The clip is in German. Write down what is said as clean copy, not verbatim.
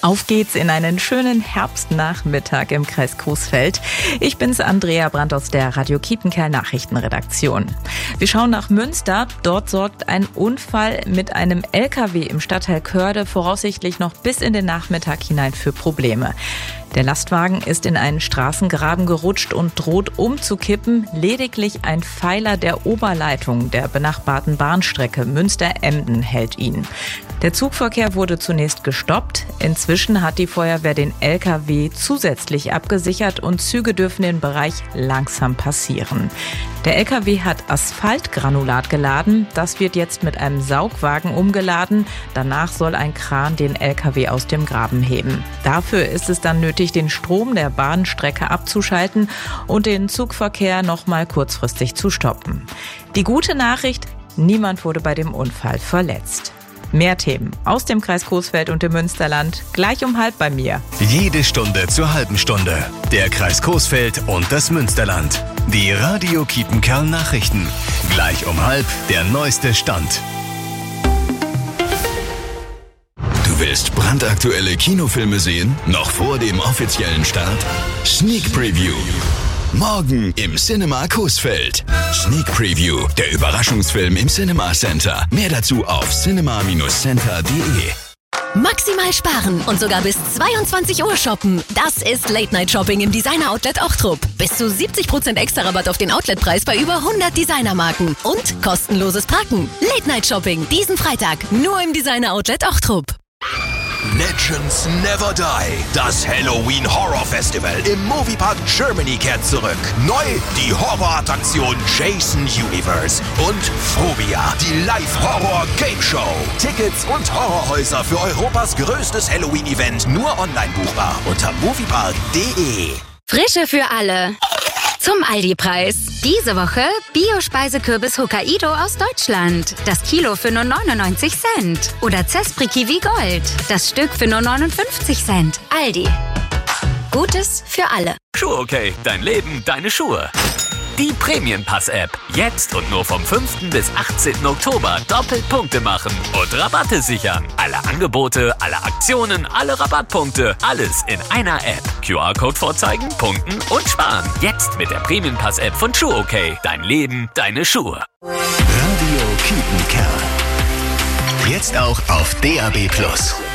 Auf geht's in einen schönen Herbstnachmittag im Kreis Coesfeld. Ich bin's, Andrea Brandt aus der Radio Kiepenkerl Nachrichtenredaktion. Wir schauen nach Münster. Dort sorgt ein Unfall mit einem LKW im Stadtteil Körde voraussichtlich noch bis in den Nachmittag hinein für Probleme. Der Lastwagen ist in einen Straßengraben gerutscht und droht umzukippen. Lediglich ein Pfeiler der Oberleitung der benachbarten Bahnstrecke Münster-Emden hält ihn. Der Zugverkehr wurde zunächst gestoppt. Inzwischen hat die Feuerwehr den LKW zusätzlich abgesichert und Züge dürfen den Bereich langsam passieren. Der LKW hat Asphaltgranulat geladen. Das wird jetzt mit einem Saugwagen umgeladen. Danach soll ein Kran den LKW aus dem Graben heben. Dafür ist es dann nötig, den Strom der Bahnstrecke abzuschalten und den Zugverkehr noch mal kurzfristig zu stoppen. Die gute Nachricht: Niemand wurde bei dem Unfall verletzt. Mehr Themen aus dem Kreis Coesfeld und dem Münsterland gleich um 12:30 bei mir. Jede Stunde zur halben Stunde. Der Kreis Coesfeld und das Münsterland. Die Radio Kiepenkerl Nachrichten. Gleich um 12:30 der neueste Stand. Du willst brandaktuelle Kinofilme sehen? Noch vor dem offiziellen Start? Sneak Preview. Morgen im Cinema Coesfeld. Sneak Preview, der Überraschungsfilm im Cinema Center. Mehr dazu auf cinema-center.de. Maximal sparen und sogar bis 22 Uhr shoppen. Das ist Late-Night-Shopping im Designer-Outlet Ochtrup. Bis zu 70% extra Rabatt auf den Outletpreis bei über 100 Designermarken. Und kostenloses Parken. Late-Night-Shopping diesen Freitag nur im Designer-Outlet Ochtrup. Legends Never Die. Das Halloween Horror Festival im Moviepark Germany kehrt zurück. Neu die Horrorattraktion Jason Universe und Phobia, die Live-Horror-Game-Show. Tickets und Horrorhäuser für Europas größtes Halloween-Event nur online buchbar unter moviepark.de. Frische für alle. Zum Aldi-Preis. Diese Woche Bio-Speisekürbis Hokkaido aus Deutschland. Das Kilo für nur 99 Cent. Oder Zespri Kiwi Gold. Das Stück für nur 59 Cent. Aldi. Gutes für alle. Schuhe okay, dein Leben, deine Schuhe. Die Prämienpass-App. Jetzt und nur vom 5. bis 18. Oktober doppelt Punkte machen und Rabatte sichern. Alle Angebote, alle Aktionen, alle Rabattpunkte, alles in einer App. QR-Code vorzeigen, punkten und sparen. Jetzt mit der Prämienpass-App von Schuhe okay. Dein Leben, deine Schuhe. Radio Kiepenkerl. Jetzt auch auf DAB+.